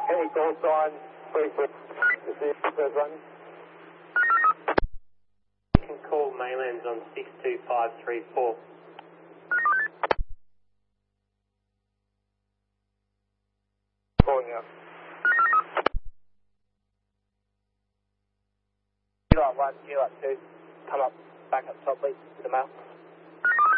Any call sign, please to see if there's one. You can call mainlands on 62534. Calling out. Kilo 1, Kilo 2, come up, back up top please, to the mail.